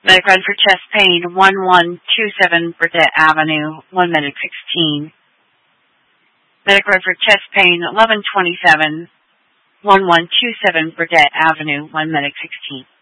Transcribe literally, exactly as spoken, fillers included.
Medic run for chest pain, one one two seven Burdett Avenue, one medic sixteen. Medic run for chest pain, eleven twenty-seven, one one two seven Burdett Avenue, one medic sixteen.